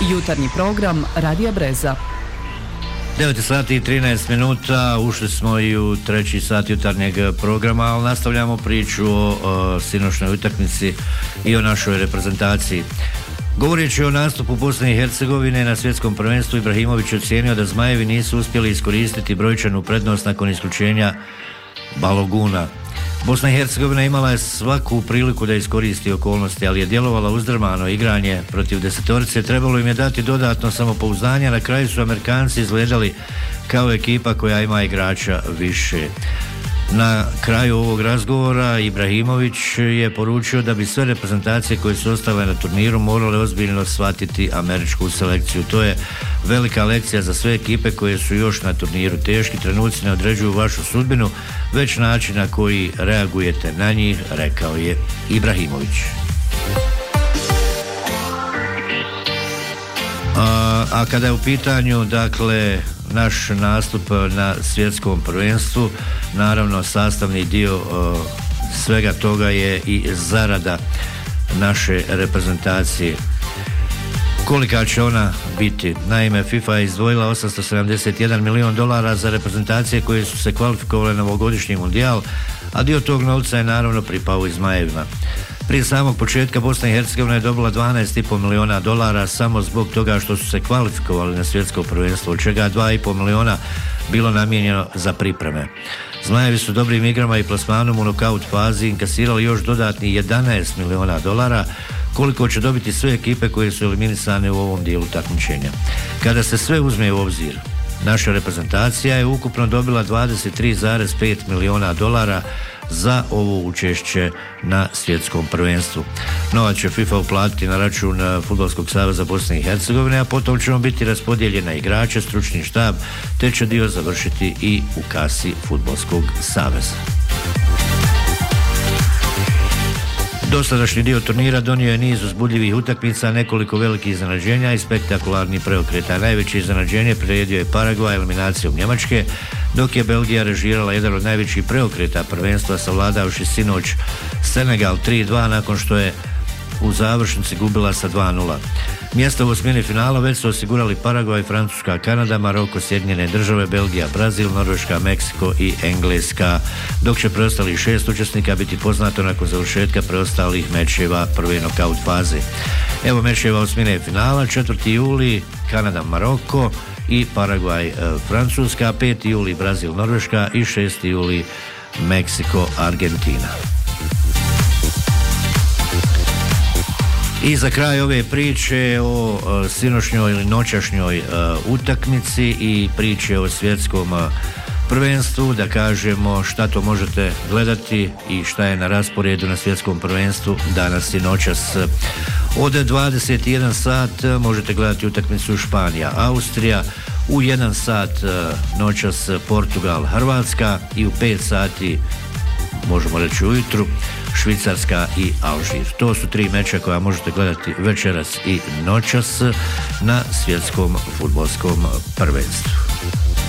Jutarnji program Radija Breza. 9 sati i 13 minuta, ušli smo i u treći sat jutarnjeg programa, ali nastavljamo priču o sinoćnoj utakmici i o našoj reprezentaciji. Govoreći o nastupu Bosne i Hercegovine na svjetskom prvenstvu, Ibrahimović je ocijenio da Zmajevi nisu uspjeli iskoristiti brojčanu prednost nakon isključenja Baloguna. Bosna i Hercegovina imala je svaku priliku da iskoristi okolnosti, ali je djelovala uzdrmano. Igranje protiv desetorice trebalo im je dati dodatno samopouzdanje. Na kraju su Amerikanci izgledali kao ekipa koja ima igrača više. Na kraju ovog razgovora Ibrahimović je poručio da bi sve reprezentacije koje su ostale na turniru morale ozbiljno shvatiti američku selekciju. To je velika lekcija za sve ekipe koje su još na turniru. Teški trenuci ne određuju vašu sudbinu, već način na koji reagujete na njih, rekao je Ibrahimović. A kada je u pitanju, dakle, naš nastup na svjetskom prvenstvu, naravno sastavni dio svega toga je i zarada naše reprezentacije. Kolika će ona biti? Naime, FIFA je izdvojila $871 milion za reprezentacije koje su se kvalifikovale na ovogodišnji mundijal, a dio tog novca je naravno pripao i Zmajevima. Prije samog početka Bosna i Hercegovina je dobila $12,5 miliona samo zbog toga što su se kvalifikovali na svjetsko prvenstvo, od čega $2,5 miliona bilo namijenjeno za pripreme. Zmajevi su dobrim igrama i plasmanom u nokaut fazi inkasirali još dodatni $11 miliona, koliko će dobiti sve ekipe koje su eliminisane u ovom dijelu takmičenja. Kada se sve uzme u obzir, naša reprezentacija je ukupno dobila $23,5 miliona za ovo učešće na svjetskom prvenstvu. Novac će FIFA uplatiti na račun Fudbalskog saveza Bosne i Hercegovine, a potom će on biti raspodijeljen na igrače, stručni štab, te će dio završiti i u kasi Fudbalskog saveza. Dosadašnji dio turnira donio je niz uzbudljivih utakmica, nekoliko velikih iznenađenja i spektakularnih preokreta. Najveće iznenađenje priredio je Paragvaj eliminacijom Njemačke, dok je Belgija režirala jedan od najvećih preokreta prvenstva, savladavši sinoć Senegal 3-2 nakon što je u završnici gubila sa 2-0. Mjesta u osmini finala već su osigurali Paragvaj, Francuska, Kanada, Maroko, Sjedinjene države, Belgija, Brazil, Norveška, Meksiko i Engleska, dok će preostalih 6 učesnika biti poznato nakon završetka preostalih mečeva prve nokaut faze. Evo mečeva osmine finala: 4. juli Kanada, Maroko i Paragvaj, Francuska, 5. juli Brazil, Norveška i 6. juli Meksiko, Argentina. I za kraj ove priče o sinoćnjoj ili noćašnjoj utakmici i priče o svjetskom prvenstvu, da kažemo šta to možete gledati i šta je na rasporedu na svjetskom prvenstvu danas i noćas. Od 21 sat možete gledati utakmicu Španija, Austrija, u 1 sat noćas Portugal, Hrvatska i u 5 sati, možemo reći ujutru, Švicarska i Alžir. To su 3 meča koja možete gledati večeras i noćas na svjetskom fudbalskom prvenstvu.